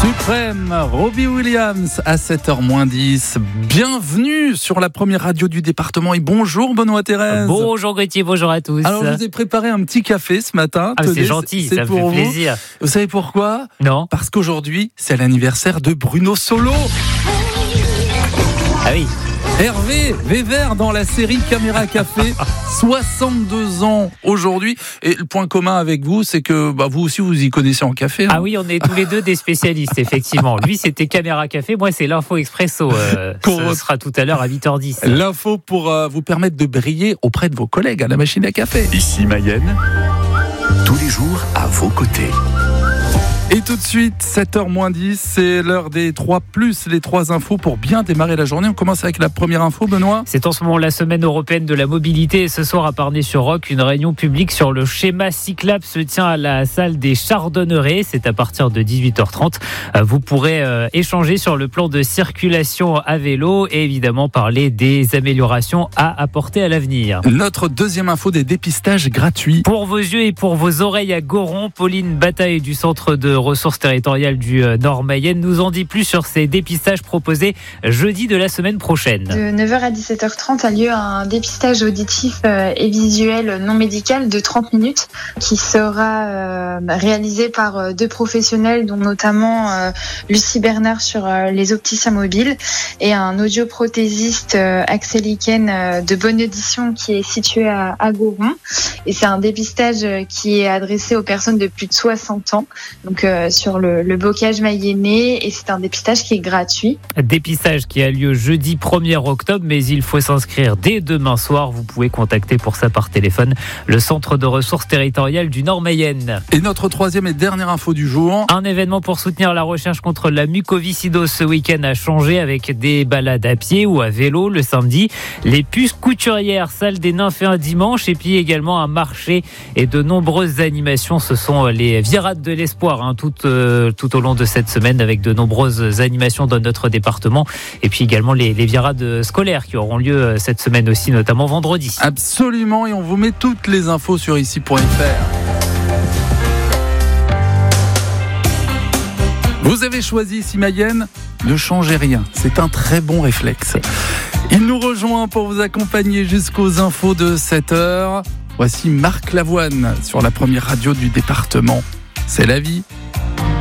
Suprême, Robbie Williams à 7h-10. Bienvenue sur la première radio du département et bonjour Benoît Thérèse. Bonjour Gauthier, bonjour à tous. Alors je vous ai préparé un petit café ce matin. Ah, c'est gentil, ça me fait plaisir. Vous savez pourquoi ? Non. Parce qu'aujourd'hui c'est l'anniversaire de Bruno Solo. Ah oui. Hervé Wever dans la série Caméra Café, 62 ans aujourd'hui. Et le point commun avec vous, c'est que vous aussi vous y connaissez en café. Hein. Ah oui, on est tous les deux des spécialistes, effectivement. Lui, c'était Caméra Café, moi, c'est l'Info Expresso. Ce sera tout à l'heure à 8h10. L'info pour vous permettre de briller auprès de vos collègues à la machine à café. Ici Mayenne, tous les jours à vos côtés. Et tout de suite, 7h-10, c'est l'heure des 3 plus les 3 infos pour bien démarrer la journée. On commence avec la première info, Benoît. C'est en ce moment la semaine européenne de la mobilité et ce soir à Parnay-sur-Roc, une réunion publique sur le schéma cyclable se tient à la salle des Chardonnerets. C'est à partir de 18h30. Vous pourrez échanger sur le plan de circulation à vélo et évidemment parler des améliorations à apporter à l'avenir. Notre deuxième info, des dépistages gratuits. Pour vos yeux et pour vos oreilles à Goron, Pauline Bataille du centre de ressources territoriales du Nord Mayenne nous en dit plus sur ces dépistages proposés jeudi de la semaine prochaine. De 9h à 17h30 a lieu un dépistage auditif et visuel non médical de 30 minutes qui sera réalisé par 2 professionnels dont notamment Lucie Bernard sur les opticiens mobiles et un audioprothésiste Axel Iken de Bonne Audition qui est situé à Goron. Et c'est un dépistage qui est adressé aux personnes de plus de 60 ans. Donc sur le bocage mayennais et c'est un dépistage qui est gratuit. Dépistage qui a lieu jeudi 1er octobre mais il faut s'inscrire dès demain soir. Vous pouvez contacter pour ça par téléphone le centre de ressources territoriales du Nord Mayenne. Et notre troisième et dernière info du jour. Un événement pour soutenir la recherche contre la mucoviscidose ce week-end a changé avec des balades à pied ou à vélo le samedi. Les puces couturières, salle des nymphes un dimanche et puis également un marché et de nombreuses animations. Ce sont les virades de l'espoir tout au long de cette semaine avec de nombreuses animations dans notre département et puis également les virades scolaires qui auront lieu cette semaine aussi, notamment vendredi. Absolument, et on vous met toutes les infos sur ici.fr. Vous avez choisi ici Mayenne, ne changez rien, c'est un très bon réflexe. Il nous rejoint pour vous accompagner jusqu'aux infos de 7h. Voici Marc Lavoine sur la première radio du département. C'est la vie.